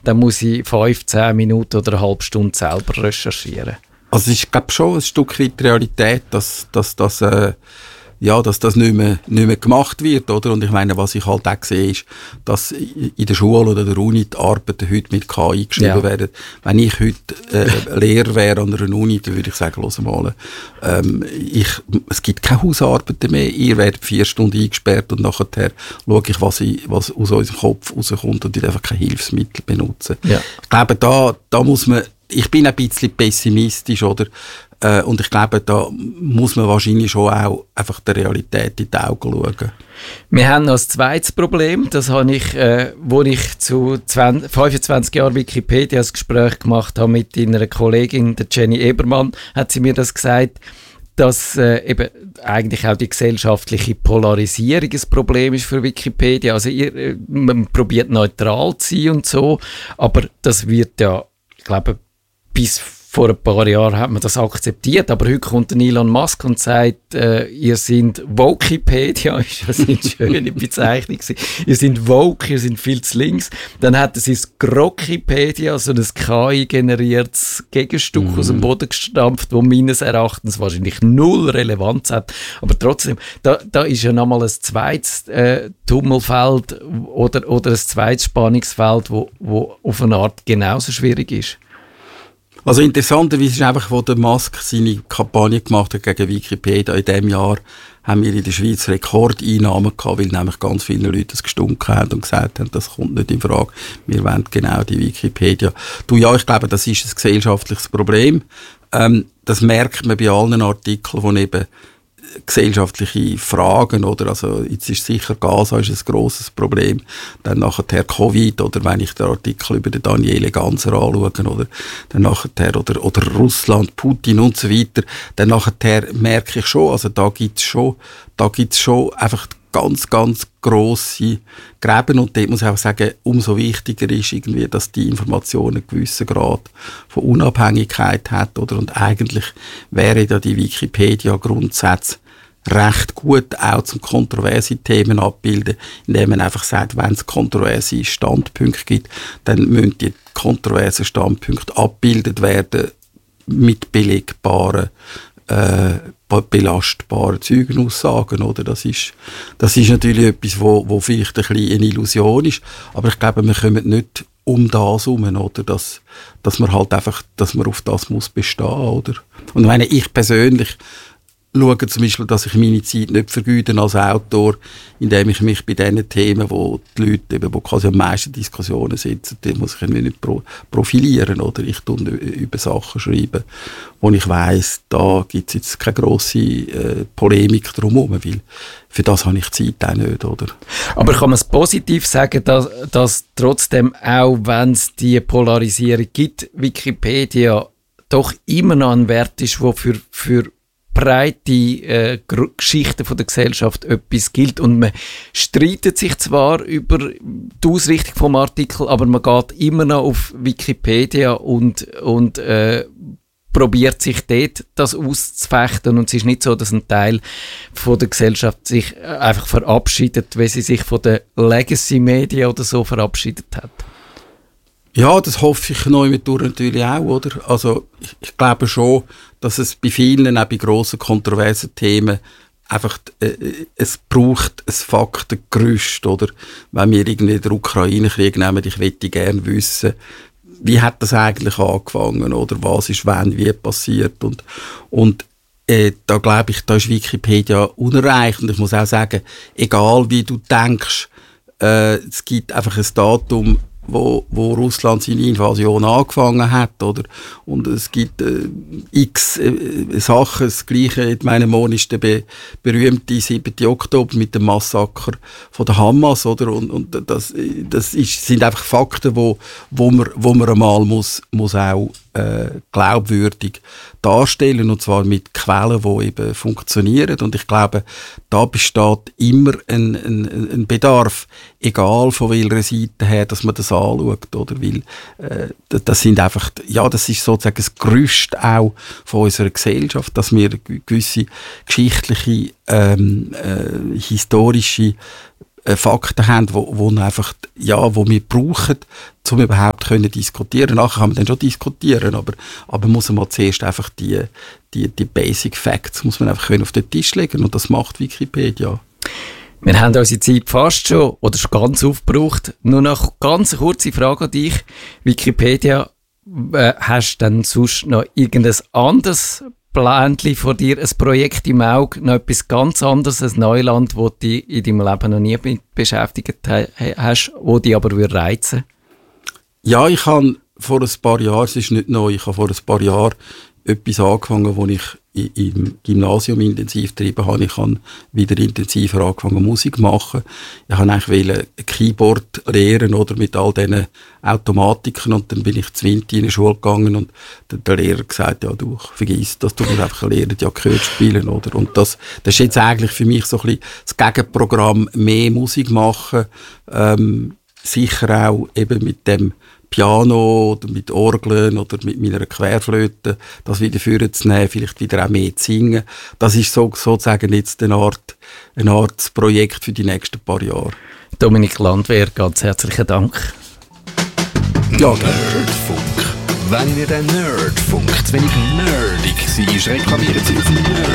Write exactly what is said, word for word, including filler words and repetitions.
dann muss ich fünf, zehn Minuten oder eine halbe Stunde selber recherchieren. Also es ist, glaube ich, schon ein Stück weit die Realität, dass, dass, dass, äh, ja, dass das nicht mehr, nicht mehr gemacht wird, oder? Und ich meine, was ich halt auch sehe, ist, dass in der Schule oder der Uni die Arbeiten heute mit K I geschrieben ja. werden. Wenn ich heute äh, Lehrer wäre an einer Uni, dann würde ich sagen, hör mal, ähm, ich, es gibt keine Hausarbeiten mehr, ihr werdet vier Stunden eingesperrt und nachher schaue ich, was, ich, was aus unserem Kopf rauskommt und ich einfach keine Hilfsmittel benutzen. Ja. Ich glaube, da, da muss man, ich bin ein bisschen pessimistisch, oder? Äh, und ich glaube, da muss man wahrscheinlich schon auch einfach der Realität in die Augen schauen. Wir haben noch ein zweites Problem, das habe ich, äh, wo ich zu zwanzig, fünfundzwanzig Jahren Wikipedia ein Gespräch gemacht habe mit einer Kollegin, der Jenny Ebermann, hat sie mir das gesagt, dass äh, eben eigentlich auch die gesellschaftliche Polarisierung ein Problem ist für Wikipedia. Also ihr, äh, man probiert neutral zu sein und so, aber das wird ja, ich glaube, bis vor ein paar Jahren hat man das akzeptiert, aber heute kommt ein Elon Musk und sagt, äh, ihr seid Wokipedia, ist ja eine schöne Bezeichnung gewesen. Ihr seid woke, ihr seid viel zu links. Dann hat es das Grokipedia, so ein K I-generiertes Gegenstück mm. aus dem Boden gestampft, wo meines Erachtens wahrscheinlich null Relevanz hat. Aber trotzdem, da, da ist ja nochmal ein zweites äh, Tummelfeld oder, oder ein zweites Spannungsfeld, wo, wo auf eine Art genauso schwierig ist. Also interessanterweise ist einfach, wo der Musk seine Kampagne gemacht hat gegen Wikipedia in diesem Jahr, haben wir in der Schweiz Rekordeinnahmen gehabt, weil nämlich ganz viele Leute das gestunken haben und gesagt haben, das kommt nicht in Frage. Wir wollen genau die Wikipedia. Du, ja, ich glaube, das ist ein gesellschaftliches Problem. Ähm, das merkt man bei allen Artikeln, wo eben gesellschaftliche Fragen, oder, also jetzt ist sicher Gaza ist ein grosses Problem, dann nachher Covid, oder wenn ich den Artikel über den Daniele Ganser anschaue, oder dann nachher, oder, oder Russland, Putin und so weiter, dann nachher merke ich schon, also da gibt's schon, da gibt's schon einfach ganz, ganz grosse Gräben, und dort muss ich auch sagen, umso wichtiger ist irgendwie, dass die Information einen gewissen Grad von Unabhängigkeit hat, oder, und eigentlich wäre da die Wikipedia-Grundsätze recht gut auch zum kontroverse Themen abbilden, indem man einfach sagt, wenn es kontroverse Standpunkte gibt, dann müssen die kontroversen Standpunkte abgebildet werden mit belegbaren, äh, belastbaren Zeugenaussagen, oder? Das ist, das ist natürlich etwas, wo, wo vielleicht ein bisschen eine Illusion ist, aber ich glaube, wir kommen nicht um das herum, oder? Dass, dass man halt einfach, dass man auf das muss bestehen, oder? Und meine, ich persönlich schaue zum Beispiel, dass ich meine Zeit nicht vergeude als Autor, indem ich mich bei diesen Themen, wo die Leute, eben, wo quasi am meisten Diskussionen sitzen, die muss ich nicht pro, profilieren, oder? Ich tue über Sachen schreiben, wo ich weiss, da gibt es jetzt keine grosse äh, Polemik drumherum, weil für das habe ich Zeit auch nicht, oder? Aber kann man es positiv sagen, dass, dass trotzdem, auch wenn es die Polarisierung gibt, Wikipedia doch immer noch ein Wert ist, der für, für breite äh, Geschichten von der Gesellschaft etwas gilt, und man streitet sich zwar über die Ausrichtung vom Artikel, aber man geht immer noch auf Wikipedia und, und äh, probiert sich dort das auszufechten, und es ist nicht so, dass ein Teil von der Gesellschaft sich einfach verabschiedet, weil sie sich von den Legacy-Medien oder so verabschiedet hat. Ja, das hoffe ich neu mit durch natürlich auch, oder? Also ich, ich glaube schon, dass es bei vielen, auch bei grossen, kontroversen Themen, einfach äh, es braucht ein Faktengerüst, oder? Wenn wir irgendwie den Ukraine-Krieg nehmen, ich möchte gerne wissen, wie hat das eigentlich angefangen, oder? Was ist wann, wie passiert, und, und äh, da glaube ich, da ist Wikipedia unerreicht, und ich muss auch sagen, egal wie du denkst, äh, es gibt einfach ein Datum, Wo, wo Russland seine Invasion angefangen hat, oder? Und es gibt äh, x äh, Sachen, das Gleiche, in meinem Mond ist der be- berühmte siebten Oktober mit dem Massaker von der Hamas, oder? Und, und das, das ist, sind einfach Fakten, wo, wo man, wo man einmal muss, muss auch äh, glaubwürdig darstellen, und zwar mit Quellen, die eben funktionieren. Und ich glaube, da besteht immer ein, ein, ein Bedarf, egal von welcher Seite her, dass man das anschaut, oder? Weil äh, das sind einfach, ja, das ist sozusagen das Gerüst auch von unserer Gesellschaft, dass wir gewisse geschichtliche, ähm, äh, historische äh, Fakten haben, wo, wo einfach, ja, wo wir brauchen, um überhaupt können diskutieren. Nachher kann man dann schon diskutieren, aber, aber muss man mal zuerst einfach die, die, die Basic Facts muss man einfach können auf den Tisch legen und das macht Wikipedia. Wir haben unsere Zeit fast schon oder schon ganz aufgebraucht. Nur noch ganz eine kurze Frage an dich. Wikipedia, äh, hast du denn sonst noch irgendein anderes Plänchen von dir, ein Projekt im Auge, noch etwas ganz anderes, ein Neuland, das du dich in deinem Leben noch nie mit beschäftigt hast, das dich aber reizen würde? Ja, ich habe vor ein paar Jahren, es ist nicht neu, ich habe vor ein paar Jahren etwas angefangen, wo ich im Gymnasium intensiv getrieben habe. Ich habe wieder intensiver angefangen Musik zu machen. Ich wollte eigentlich ein Keyboard lernen oder mit all diesen Automatiken und dann bin ich zwanzig in die Schule gegangen und der Lehrer gesagt, ja du, vergiss das, du musst einfach lernen, die Akkorde spielen, oder? Und das, das ist jetzt eigentlich für mich so ein bisschen das Gegenprogramm, mehr Musik machen, ähm, sicher auch eben mit dem Piano oder mit Orgeln oder mit meiner Querflöte, das wieder vorzunehmen, vielleicht wieder auch mehr zu singen. Das ist so, sozusagen jetzt eine Art, eine Art Projekt für die nächsten paar Jahre. Dominik Landwehr, ganz herzlichen Dank. Ja, Nerdfunk. Wenn ihr den Nerdfunk zu wenig nerdig seid, reklamiert sie auf Nerd.